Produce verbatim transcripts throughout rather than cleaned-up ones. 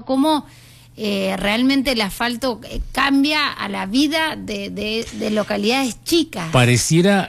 Cómo eh, realmente el asfalto cambia a la vida de, de, de localidades chicas. Pareciera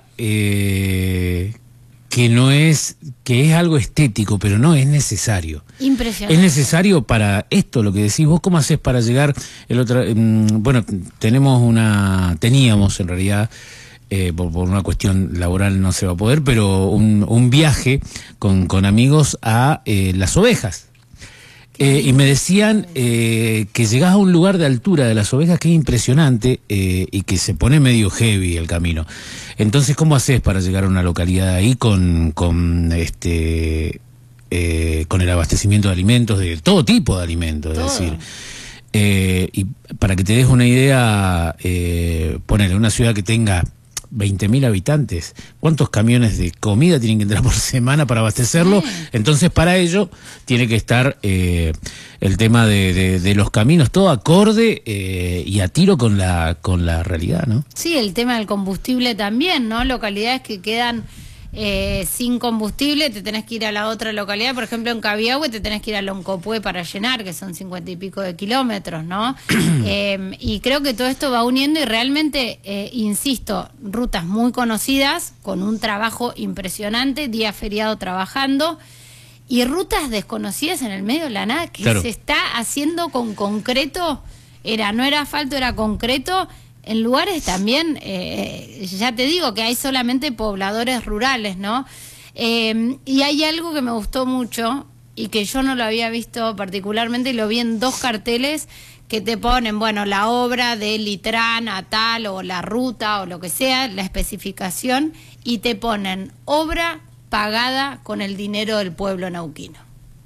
eh, que no es, que es algo estético, pero no, es necesario. Impresionante. Es necesario para esto, lo que decís vos. ¿Cómo haces para llegar? El otro, mmm, bueno, tenemos una, teníamos en realidad, eh, por, por una cuestión laboral no se va a poder, pero un, un viaje con, con amigos a eh, Las Ovejas. Eh, y me decían eh, que llegás a un lugar de altura de Las Ovejas que es impresionante eh, y que se pone medio heavy el camino. Entonces, ¿cómo haces para llegar a una localidad ahí con, con este eh, con el abastecimiento de alimentos, de todo tipo de alimentos? Todo. Es decir, eh, y para que te des una idea, eh, ponele una ciudad que tenga veinte mil habitantes, ¿cuántos camiones de comida tienen que entrar por semana para abastecerlo? Sí. Entonces, para ello tiene que estar eh, el tema de, de, de los caminos, todo acorde eh, y a tiro con la con la realidad, ¿no? Sí, el tema del combustible también, ¿no? Localidades que quedan eh, sin combustible, te tenés que ir a la otra localidad, por ejemplo en Cabiahue te tenés que ir a Loncopué para llenar, que son cincuenta y pico de kilómetros, ¿no? eh, y creo que todo esto va uniendo y realmente, eh, insisto, rutas muy conocidas, con un trabajo impresionante, día feriado trabajando, y rutas desconocidas en el medio de la nada, que claro, se está haciendo con concreto, era no era asfalto, era concreto, en lugares también, eh, ya te digo que hay solamente pobladores rurales, ¿no? Eh, y hay algo que me gustó mucho y que yo no lo había visto particularmente, y lo vi en dos carteles que te ponen, bueno, la obra de Litrán a tal, o la ruta, o lo que sea, la especificación, y te ponen obra pagada con el dinero del pueblo neuquino.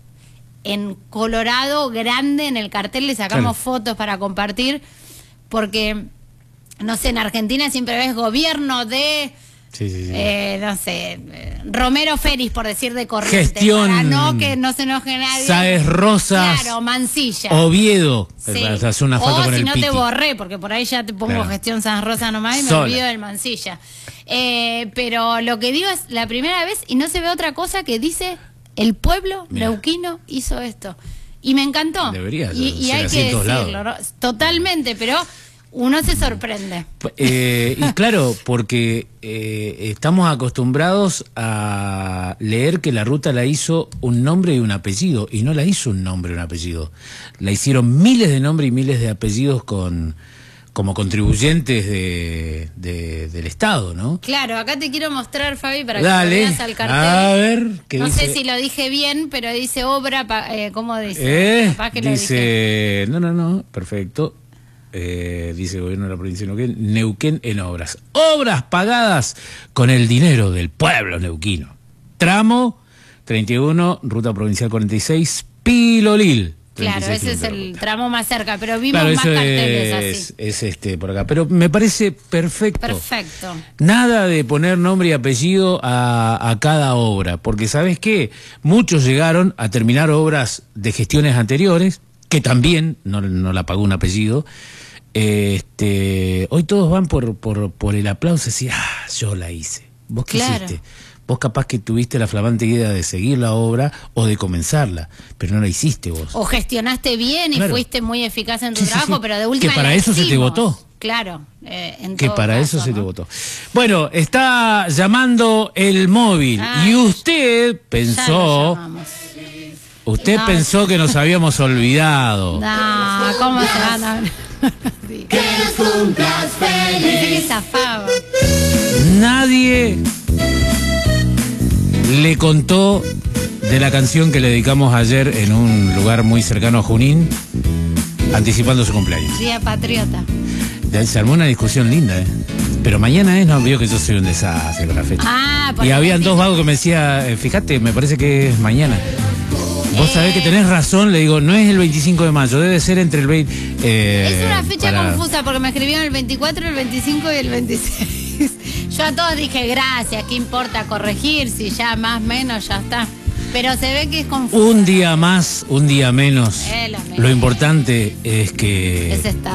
En Colorado, grande, en el cartel, le sacamos claro. fotos para compartir, porque... no sé, en Argentina siempre ves gobierno de, sí, sí, sí. Eh, no sé, Romero Félix, por decir de Corrientes. Gestión. Para no que no se enoje nadie. Sáez Rosas. Claro, Mansilla. Oviedo. Sí. Hace una foto o con si el no Piti. te borré, porque por ahí ya te pongo claro. gestión Sáez Rosas nomás y me Sola. olvido del Mansilla. Eh, pero lo que digo es la primera vez y no se ve otra cosa que dice el pueblo Mirá. neuquino hizo esto. Y me encantó. Debería. Y, y hay que decirlo, ¿no? Totalmente, pero... uno se sorprende. Eh, y claro, porque eh, estamos acostumbrados a leer que la ruta la hizo un nombre y un apellido, y no la hizo un nombre y un apellido. La hicieron miles de nombres y miles de apellidos con como contribuyentes de, de, del Estado, ¿no? Claro, acá te quiero mostrar, Fabi, para Dale, que veas al cartel. A ver, ¿qué no dice? sé si lo dije bien, pero dice obra, eh, ¿cómo dice? Eh, Capaz que dice, lo dije. no, no, no, perfecto. Eh, dice el gobierno de la provincia de Neuquén, Neuquén en obras. Obras pagadas con el dinero del pueblo neuquino. Tramo treinta y uno, ruta provincial cuarenta y seis, Pilolil. Claro, ese es el tramo más cerca, pero vimos claro, más eso carteles es, así. Es este por acá, pero me parece perfecto. Perfecto. Nada de poner nombre y apellido a, a cada obra, porque ¿sabes qué? Muchos llegaron a terminar obras de gestiones anteriores, que también no, no la pagó un apellido. Este, hoy todos van por, por, por el aplauso, así, ah, yo la hice. ¿Vos qué claro. hiciste? Vos capaz que tuviste la flamante idea de seguir la obra o de comenzarla, pero no la hiciste vos. O gestionaste bien y claro. fuiste muy eficaz en tu sí, trabajo, sí, sí. pero de última que para eso se te votó. Claro, eh, en que todo para caso, eso se ¿no? te votó. Bueno, está llamando el móvil. Ay, y usted pensó... Usted no, pensó que nos habíamos olvidado. No, ¿cómo se van a...? Sí. Que nos cumplas feliz. Nadie le contó de la canción que le dedicamos ayer en un lugar muy cercano a Junín, anticipando su cumpleaños. Día Patriota. Se armó una discusión linda, ¿eh? Pero mañana es, no, vio que yo soy un desastre con la fecha. Ah, y habían dos vagos que me decían, fíjate, me parece que es mañana. Vos eh... sabés que tenés razón, le digo, no es el veinticinco de mayo, debe ser entre el veinte... Eh, es una fecha para... confusa porque me escribieron el veinticuatro, el veinticinco y el veintiséis. Yo a todos dije, gracias, ¿qué importa corregir? Si ya más o menos ya está. Pero se ve que es confuso. Un día más, un día menos. Eh, lo, lo importante es que... Es estar.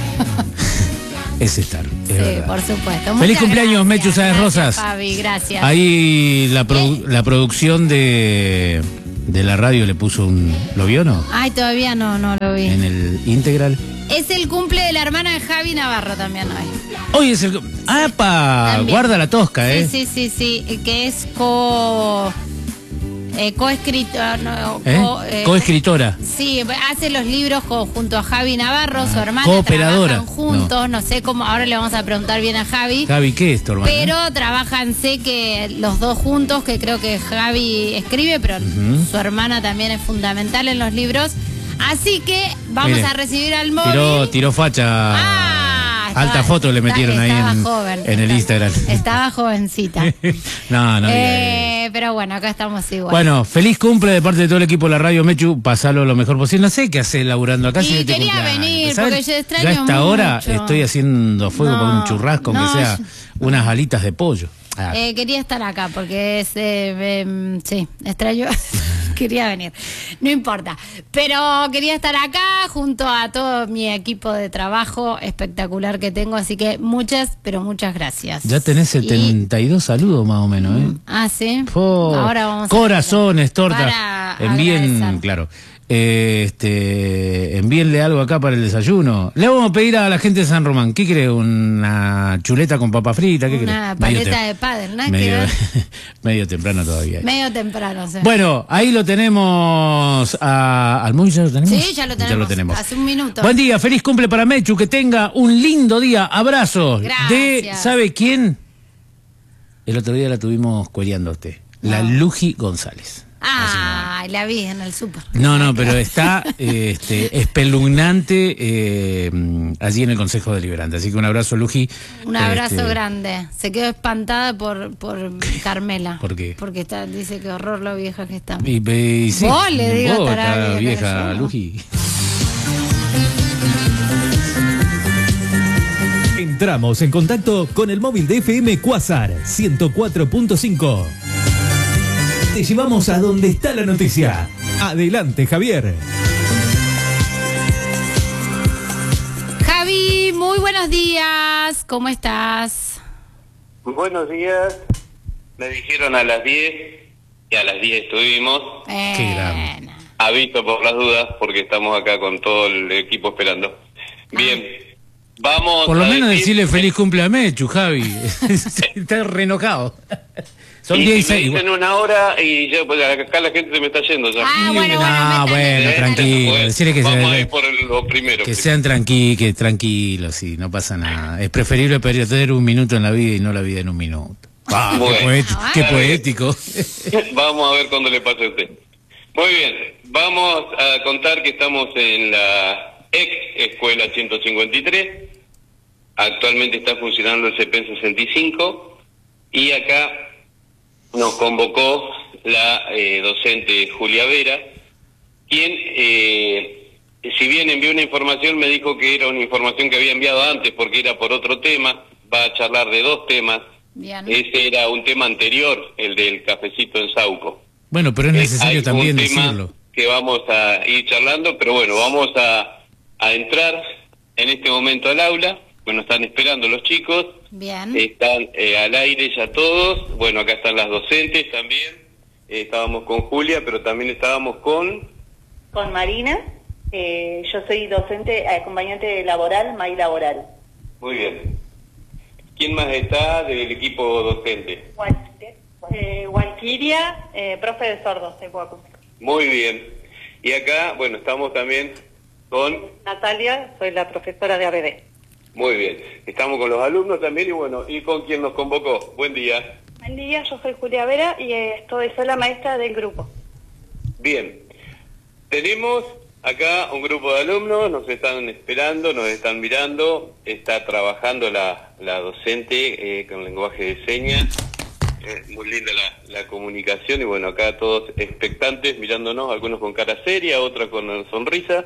Es estar, es sí, verdad. Por supuesto. Feliz Muchas cumpleaños, gracias, Mechu Sáez Rosas. Fabi, gracias. Ahí la, produ la producción de... de la radio le puso un... ¿Lo vio o no? Ay, todavía no, no lo vi. En el Integral. Es el cumple de la hermana de Javi Navarro también hoy. Hoy es el... ¡Apa! También. Guarda la tosca, ¿eh? Sí, sí, sí, sí, que es co... Eh, coescritora. No, ¿Eh? co, eh, Coescritora. Sí, hace los libros co, junto a Javi Navarro, su hermana. Cooperadora. Trabajan juntos, no. no sé cómo, ahora le vamos a preguntar bien a Javi. Javi, ¿qué es tu hermana? Pero trabajan, sé que los dos juntos, que creo que Javi escribe, pero uh-huh. su hermana también es fundamental en los libros. Así que vamos Mire, a recibir al móvil. Tiró, tiró facha. Ah, estaba, Alta foto le metieron estaba ahí en, joven, en el Instagram. Estaba jovencita. no, no. Eh, pero bueno, acá estamos igual. Bueno, feliz cumple de parte de todo el equipo de la radio, Mechu. Pasalo lo mejor posible. No sé qué hacer laburando acá. Y si quería cumpleaños, venir, ¿sabes? porque yo extraño Yo a esta mucho. hora estoy haciendo fuego no, con un churrasco, no, aunque sea yo... unas alitas de pollo. Ah. Eh, quería estar acá porque es, eh, eh, sí, extraño, quería venir, no importa, pero quería estar acá junto a todo mi equipo de trabajo espectacular que tengo, así que muchas, pero muchas gracias. Ya tenés setenta y dos y... saludos más o menos, ¿eh? Ah, sí. Oh, ahora vamos corazones, a tortas, envíen, claro. Este, envíenle algo acá para el desayuno. Le vamos a pedir a la gente de San Román, ¿qué cree? ¿Una chuleta con papa frita? ¿Qué Una cree? paleta de pádel, ¿no? Medio, medio temprano todavía. Medio temprano, sí. Bueno, ahí lo tenemos. A, ¿Al móvil ya lo tenemos? Sí, ya lo tenemos. Ya lo tenemos. Hace un minuto. Buen día, feliz cumple para Mechu, que tenga un lindo día. Abrazos. Gracias. De, ¿sabe quién? El otro día la tuvimos cuereando a usted. No. La Luji González. Ah, la vi en el súper. No, no, pero está este, espeluznante eh, allí en el Consejo Deliberante. Así que un abrazo, Luji. Un abrazo este... grande. Se quedó espantada por, por Carmela. ¿Por qué? Porque está, dice que horror lo vieja que está. Y, y, sí, vos le digo vos, estará vieja, vieja Luji. Entramos en contacto con el móvil de F M Quasar ciento cuatro punto cinco. Te llevamos a donde está la noticia. Adelante, Javier. Javi, muy buenos días. ¿Cómo estás? Buenos días. Me dijeron a las diez y a las diez estuvimos. Eh, Qué grande. Aviso por las dudas porque estamos acá con todo el equipo esperando. Bien. Ah. Vamos por lo a menos decir... decirle feliz cumple a Mechu, Javi. Está re enojado. Son y diez si me dicen igual. una hora y ya, pues acá la gente se me está yendo ya. Ah, bueno, bueno, ah, bueno, tranquilo. Pues, Decirle que, vamos se, a ir por el, lo primero. que sean tranquilos, que tranquilos, sí, no pasa nada. Es preferible perder un minuto en la vida y no la vida en un minuto. Ah, bueno. qué, poético, Ah, qué bueno. poético. Vamos a ver cuándo le pase a usted. Muy bien, vamos a contar que estamos en la ex escuela ciento cincuenta y tres. Actualmente está funcionando el C P sesenta y cinco y acá nos convocó la eh, docente Julia Vera, quien, eh, si bien envió una información, me dijo que era una información que había enviado antes porque era por otro tema. Va a charlar de dos temas. Bien. Ese era un tema anterior, el del cafecito en Sauco. Bueno, pero es necesario Hay también un tema decirlo. Que vamos a ir charlando, pero bueno, vamos a, a entrar en este momento al aula. Bueno, están esperando los chicos. Bien. Están eh, al aire ya todos. Bueno, acá están las docentes también. Eh, estábamos con Julia, pero también estábamos con... Con Marina. Eh, yo soy docente, acompañante laboral, M A I laboral. Muy bien. ¿Quién más está del equipo docente? Eh, Walquiria, eh, profe de sordos de Huacu. Muy bien. Y acá, bueno, estamos también con... Natalia, soy la profesora de A B D. Muy bien. Estamos con los alumnos también y bueno, ¿y con quién nos convocó? Buen día. Buen día, yo soy Julia Vera y eh, estoy, soy la maestra del grupo. Bien. Tenemos acá un grupo de alumnos, nos están esperando, nos están mirando, está trabajando la, la docente eh, con lenguaje de señas. Eh, muy linda la, la comunicación y bueno, acá todos expectantes mirándonos, algunos con cara seria, otros con sonrisa.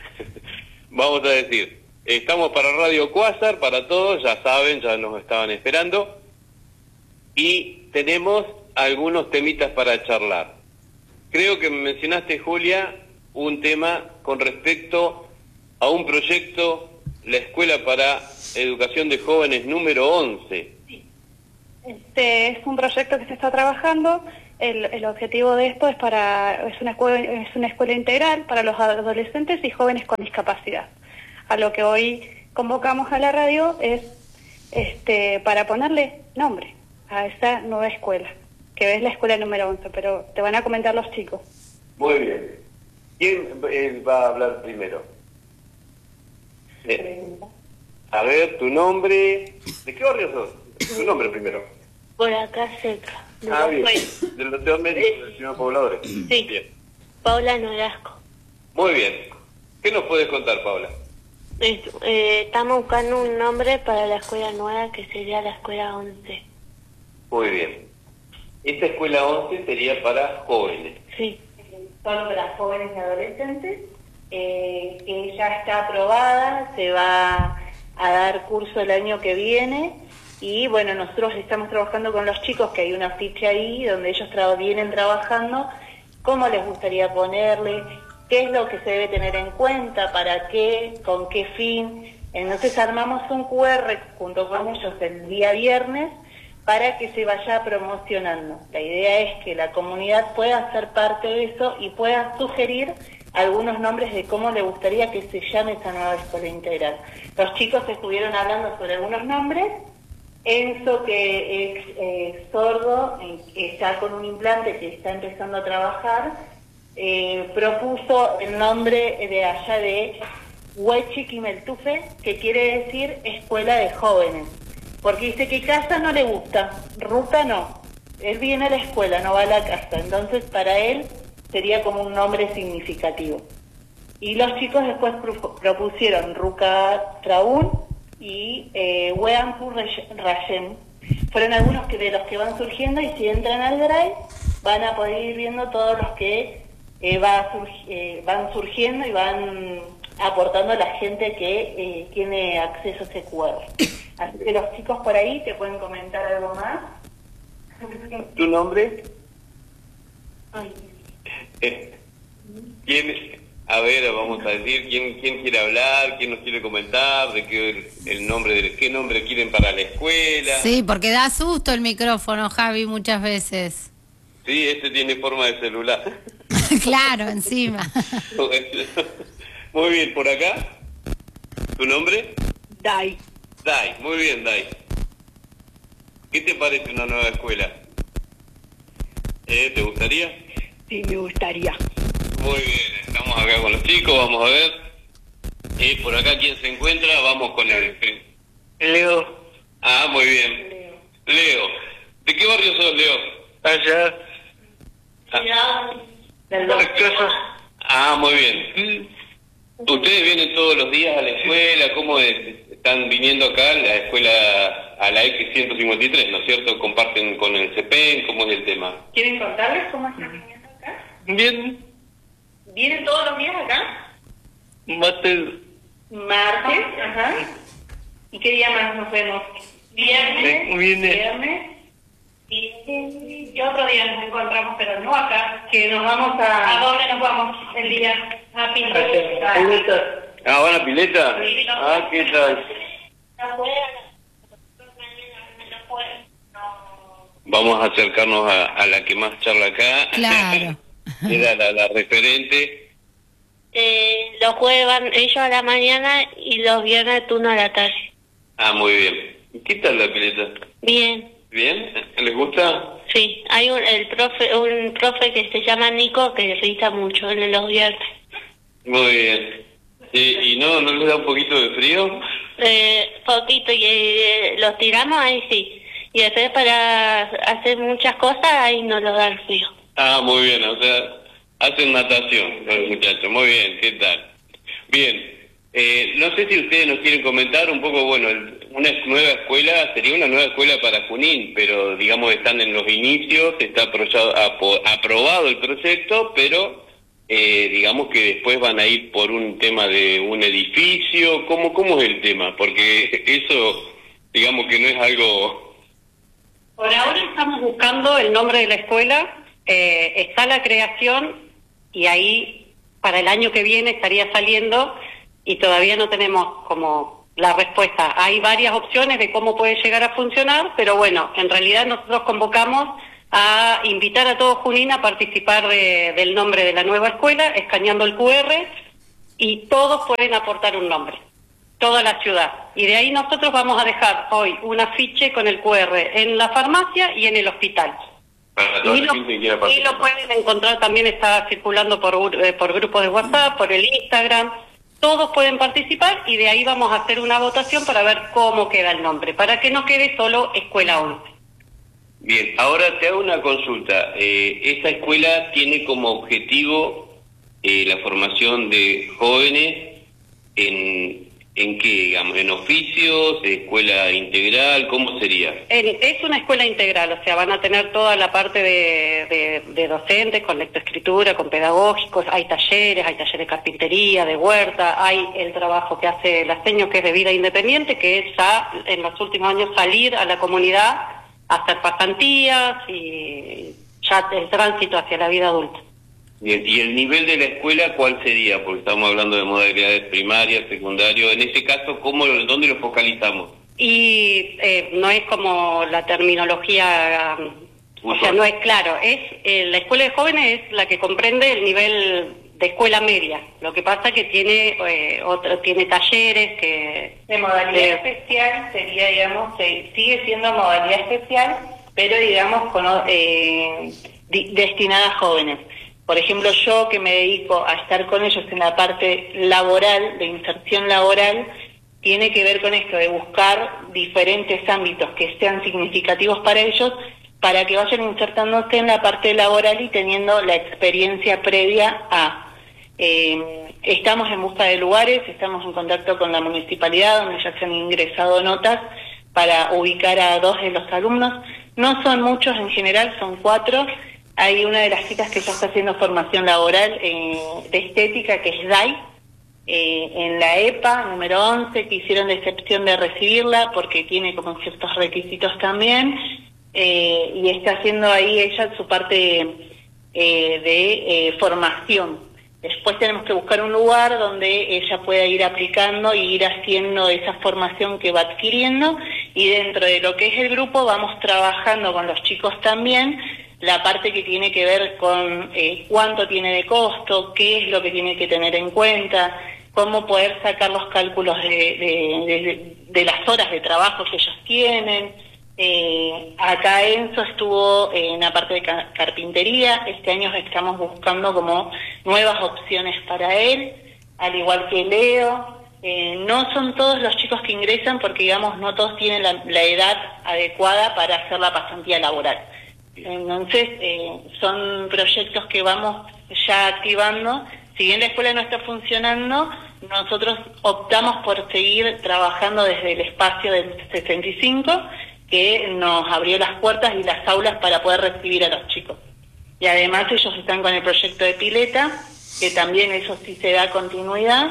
Vamos a decir, estamos para Radio Quasar, para todos, ya saben, ya nos estaban esperando. Y tenemos algunos temitas para charlar. Creo que mencionaste, Julia, un tema con respecto a un proyecto, la Escuela para Educación de Jóvenes número once. Este es un proyecto que se está trabajando el, el objetivo de esto es para es una escuela, es una escuela integral para los adolescentes y jóvenes con discapacidad. A lo que hoy convocamos a la radio es este para ponerle nombre a esa nueva escuela, que es la escuela número once, pero te van a comentar los chicos. Muy bien. ¿Quién eh, va a hablar primero? Eh, a ver, tu nombre. ¿De qué barrio sos? Tu nombre primero. Por acá cerca. Ah, bien. Del doctor médico del señor Pobladores. Sí. Bien. Paula Norasco. Muy bien. ¿Qué nos puedes contar, Paula? Eh, eh, estamos buscando un nombre para la escuela nueva, que sería la escuela once. Muy bien. Esta escuela once sería para jóvenes. Sí. Solo para jóvenes y adolescentes, eh, que ya está aprobada, se va a dar curso el año que viene y bueno, nosotros estamos trabajando con los chicos, que hay una ficha ahí donde ellos tra- vienen trabajando, cómo les gustaría ponerle, qué es lo que se debe tener en cuenta, para qué, con qué fin. Entonces armamos un cu erre junto con ellos el día viernes para que se vaya promocionando. La idea es que la comunidad pueda ser parte de eso y pueda sugerir algunos nombres de cómo le gustaría que se llame esa nueva escuela integral. Los chicos estuvieron hablando sobre algunos nombres. Enzo, que es eh, sordo, eh, que está con un implante, que está empezando a trabajar, eh, propuso el nombre de allá de Huechiquimeltufe, que quiere decir escuela de jóvenes. Porque dice que casa no le gusta, ruta no. Él viene a la escuela, no va a la casa. Entonces para él sería como un nombre significativo. Y los chicos después pro propusieron Ruca Traún y eh, Weanpu Rayen. Fueron algunos que de los que van surgiendo, y si entran al Drive van a poder ir viendo todos los que eh, va sur eh, van surgiendo y van aportando a la gente que eh, tiene acceso a ese cu erre. Así que los chicos por ahí te pueden comentar algo más. ¿Tu nombre? Ay. ¿Quién? A ver, vamos a decir, ¿quién, quién quiere hablar? ¿Quién nos quiere comentar? ¿De qué el, el nombre de qué nombre quieren para la escuela? Sí, porque da susto el micrófono, Javi, muchas veces. Sí, este tiene forma de celular. Claro, encima. Muy bien, ¿por acá? ¿Tu nombre? Dai. Dai, muy bien, Dai. ¿Qué te parece una nueva escuela? ¿Eh? ¿Te gustaría? Sí, me gustaría. Muy bien, estamos acá con los chicos, vamos a ver. Eh, por acá, ¿quién se encuentra? Vamos con el... Leo. Ah, muy bien. Leo. Leo. ¿De qué barrio sos, Leo? Allá. Ah, Del La casa. ah, muy bien. ¿Ustedes vienen todos los días a la escuela? ¿Cómo es? Están viniendo acá a la escuela, a la X ciento cincuenta y tres, ¿no es cierto? ¿Comparten con el C P E N? ¿Cómo es el tema? ¿Quieren contarles cómo están viniendo acá? Bien. ¿Vienen todos los días acá? Martes. Martes, ajá. ¿Y qué día más nos vemos? Viernes. Sí, viernes. Viernes. Y, y otro día nos encontramos, pero no acá, que nos vamos a... ¿A dónde nos vamos el día? A Pinto. Ah, ¿van a pileta? Sí, no. Ah, ¿qué tal? Vamos a acercarnos a, a la que más charla acá. Claro. Era la, la referente. Eh, los jueves van ellos a la mañana y los viernes turno a la tarde. Ah, muy bien. ¿Qué tal la pileta? Bien. ¿Bien? ¿Les gusta? Sí, hay un, el profe, un profe que se llama Nico, que risa mucho en los viernes. Muy bien. ¿Y, y no, no les da un poquito de frío? Eh, poquito, y eh, los tiramos ahí sí. Y después para hacer muchas cosas ahí no lo dan frío. Ah, muy bien, o sea, hacen natación los muchachos. Muy bien, ¿qué tal? Bien, eh, no sé si ustedes nos quieren comentar un poco, bueno, el, una nueva escuela, sería una nueva escuela para Junín, pero digamos están en los inicios, está aprobado, apo, aprobado el proyecto, pero eh, digamos que después van a ir por un tema de un edificio. ¿Cómo, cómo es el tema? Porque eso, digamos que no es algo... Por ahora estamos buscando el nombre de la escuela, eh, está la creación y ahí para el año que viene estaría saliendo y todavía no tenemos como la respuesta. Hay varias opciones de cómo puede llegar a funcionar, pero bueno, en realidad nosotros convocamos a invitar a todo Junín a participar de, del nombre de la nueva escuela, escaneando el cu erre, y todos pueden aportar un nombre, toda la ciudad. Y de ahí nosotros vamos a dejar hoy un afiche con el cu erre en la farmacia y en el hospital. Para toda Y la lo, gente que quiera y participar. lo pueden encontrar, también está circulando por, gru- eh, por grupos de WhatsApp, por el Instagram. Todos pueden participar y de ahí vamos a hacer una votación para ver cómo queda el nombre, para que no quede solo Escuela once. Bien, ahora te hago una consulta. Eh, ¿Esta escuela tiene como objetivo eh, la formación de jóvenes en, en qué, digamos, en oficios, escuela integral, cómo sería? En- es una escuela integral, o sea, van a tener toda la parte de, de, de docentes, con lectoescritura, con pedagógicos, hay talleres, hay talleres de carpintería, de huerta, hay el trabajo que hace la seño, que es de vida independiente, que es ya en los últimos años salir a la comunidad a hacer pasantías y ya el tránsito hacia la vida adulta. Bien, ¿y el nivel de la escuela cuál sería? Porque estamos hablando de modalidades primarias, secundarias. En este caso, ¿cómo, dónde lo focalizamos? Y eh, no es como la terminología, um, o sea, no es claro, es eh, la escuela de jóvenes es la que comprende el nivel de escuela media. Lo que pasa que tiene eh, otro, tiene talleres que De modalidad de- especial sería, digamos, se- sigue siendo modalidad especial, pero digamos con, eh, di- destinada a jóvenes. Por ejemplo, yo que me dedico a estar con ellos en la parte laboral, de inserción laboral, tiene que ver con esto de buscar diferentes ámbitos que sean significativos para ellos, para que vayan insertándose en la parte laboral y teniendo la experiencia previa a... Eh, estamos en busca de lugares, estamos en contacto con la municipalidad, donde ya se han ingresado notas para ubicar a dos de los alumnos. No son muchos en general, son cuatro. Hay una de las chicas que ya está haciendo formación laboral eh, de estética, que es D A I, eh, en la E P A número once, que hicieron la excepción de recibirla porque tiene como ciertos requisitos también, eh, y está haciendo ahí ella su parte eh, de eh, formación. Después tenemos que buscar un lugar donde ella pueda ir aplicando y ir haciendo esa formación que va adquiriendo, y dentro de lo que es el grupo vamos trabajando con los chicos también la parte que tiene que ver con eh, cuánto tiene de costo, qué es lo que tiene que tener en cuenta, cómo poder sacar los cálculos de, de, de, de las horas de trabajo que ellos tienen. Eh, acá Enzo estuvo en la parte de ca- carpintería. Este año estamos buscando como nuevas opciones para él, al igual que Leo. Eh, no son todos los chicos que ingresan porque, digamos, no todos tienen la, la edad adecuada para hacer la pasantía laboral. Entonces, eh, son proyectos que vamos ya activando. Si bien la escuela no está funcionando, nosotros optamos por seguir trabajando desde el espacio del sesenta y cinco, que nos abrió las puertas y las aulas para poder recibir a los chicos. Y además ellos están con el proyecto de pileta, que también eso sí se da continuidad,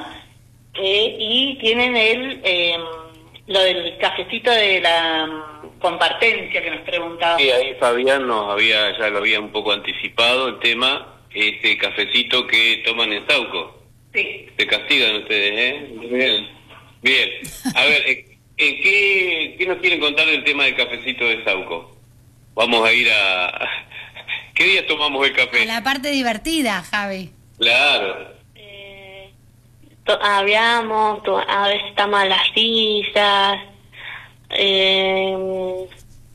eh, y tienen el eh, lo del cafecito de la compartencia que nos preguntaba. Sí, ahí Fabián nos había, ya lo había un poco anticipado el tema, ese cafecito que toman en Sauco. Sí. Se castigan ustedes, ¿eh? Bien. Bien. A ver, ¿en en qué, qué nos quieren contar del tema del cafecito de Sauco? Vamos a ir a... ¿Qué día tomamos el café? A la parte divertida, Javi. Claro. Eh, to- hablamos, to- a veces estamos a las sillas. Eh,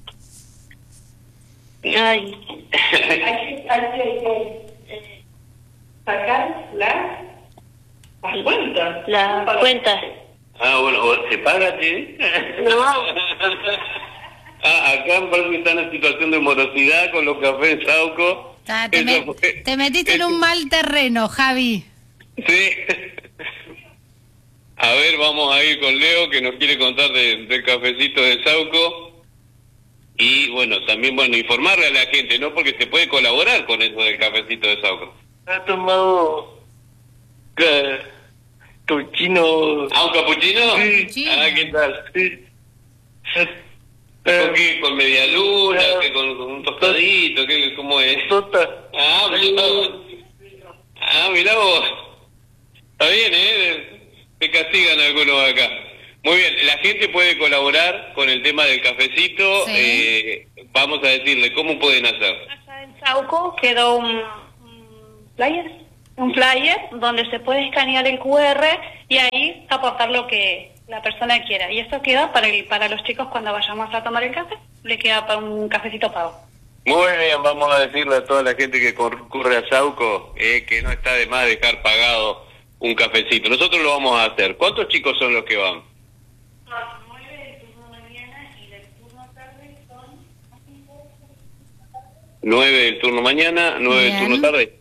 ay, Hay que, hay que eh, sacar las, las cuentas. las Para- cuentas. Ah, bueno, o se paga, ¿sí? No. Ah, acá parece que está en situación de morosidad con los cafés en Sauco. Ah, te, Eso me- fue- te metiste en un mal terreno, Javi. Sí. A ver, vamos a ir con Leo, que nos quiere contar de- del cafecito de Sauco. Y bueno, también, bueno, informarle a la gente, ¿no? Porque se puede colaborar con eso del cafecito de Sauco. Ha tomado ca- cappuccino. ¿Ah, un capuchino? Capuchino. Ah, ¿qué tal? Sí. ¿Con qué? ¿Con media luna? Eh, ¿Qué? ¿Con, con un tostadito? ¿Qué? ¿Cómo es? Tota. Ah, mirá vos. Ah, mirá vos. Está bien, ¿eh? Te castigan algunos acá. Muy bien, la gente puede colaborar con el tema del cafecito. Sí. Eh, vamos a decirle cómo pueden hacer. Acá en Sauco quedó un, un flyer, un flyer donde se puede escanear el cu erre y ahí aportar lo que la persona quiera. Y esto queda para el, para los chicos cuando vayamos a tomar el café, le queda para un cafecito pago. Muy bien, vamos a decirle a toda la gente que concurre a Sauco eh, que no está de más dejar pagado un cafecito. Nosotros lo vamos a hacer. ¿Cuántos chicos son los que van? nueve del turno mañana y del turno tarde son... Nueve del turno mañana, nueve del turno tarde.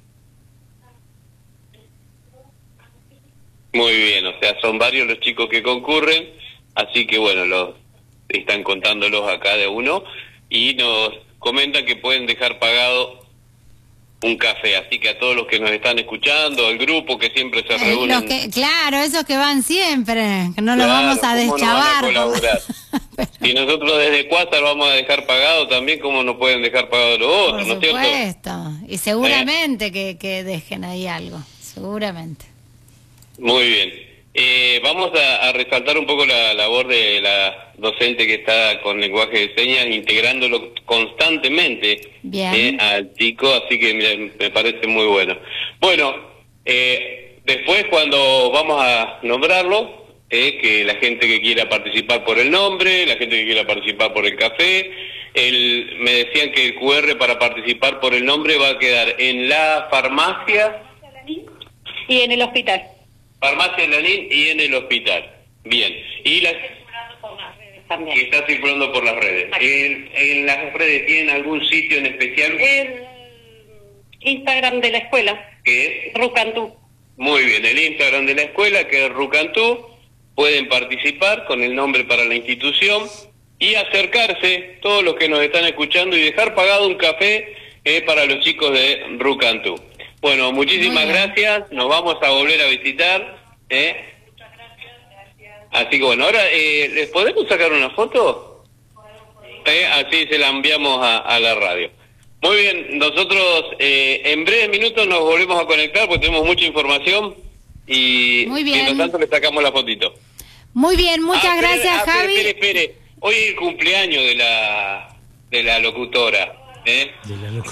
Muy bien, o sea, son varios los chicos que concurren, así que bueno, los están contándolos acá de uno y nos comentan que pueden dejar pagado un café, así que a todos los que nos están escuchando, al grupo que siempre se Eh, reúnen. los que, claro, esos que van siempre, que no los Claro, vamos a ¿cómo no van a deschavar. colaborar? Pero- Y nosotros desde Cuásar vamos a dejar pagado también, como nos pueden dejar pagado los Por otros, ¿no es cierto? supuesto. Y seguramente que, que dejen ahí algo, seguramente. Muy bien. Eh, vamos a, a resaltar un poco la labor de la docente que está con lenguaje de señas, integrándolo constantemente Bien. eh, al chico, así que mira, me parece muy bueno. Bueno, eh, después cuando vamos a nombrarlo, eh, que la gente que quiera participar por el nombre, la gente que quiera participar por el café, el, me decían que el cu erre para participar por el nombre va a quedar en la farmacia... Y en el hospital. Farmacia Lanín y en el hospital. Bien. Y la También. que está circulando por las redes. ¿En, en las redes tienen algún sitio en especial? El Instagram de la escuela, Que es Rucantú. muy bien, el Instagram de la escuela, que es Rucantú. Pueden participar con el nombre para la institución y acercarse, todos los que nos están escuchando, y dejar pagado un café eh, para los chicos de Rucantú. Bueno, muchísimas Muy bien. gracias, nos vamos a volver a visitar. ¿eh? Así que bueno, ahora, eh, ¿les podemos sacar una foto? Eh, así se la enviamos a, a la radio. Muy bien, nosotros eh, en breves minutos nos volvemos a conectar porque tenemos mucha información y Muy bien. mientras tanto le sacamos la fotito. Muy bien, muchas Ah, espere, gracias, ah, espere, Javi. Espere, espere, hoy es el cumpleaños de la, de la locutora. ¿eh? De la loca.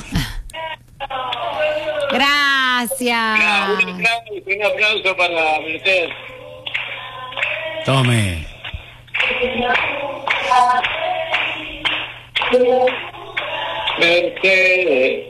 Gracias. Ah, un aplauso, un aplauso para Mercedes. Tome. Mercedes.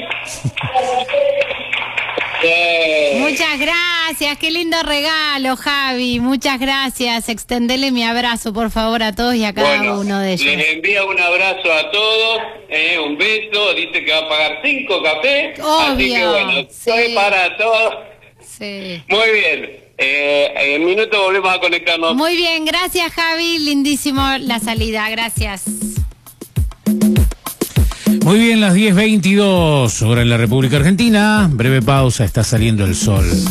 Muchas gracias, qué lindo regalo, Javi. Muchas gracias. Extendele mi abrazo, por favor, a todos y a cada Bueno, uno de ellos. les envía un abrazo a todos, eh, un beso, dice que va a pagar cinco cafés, así que Obvio, bueno, sí. estoy para todos. Sí. Muy bien, eh, en minutos volvemos a conectarnos. Muy bien, gracias, Javi. Lindísimo la salida, gracias. Muy bien, las diez veintidós, hora en la República Argentina. Breve pausa, está saliendo el sol.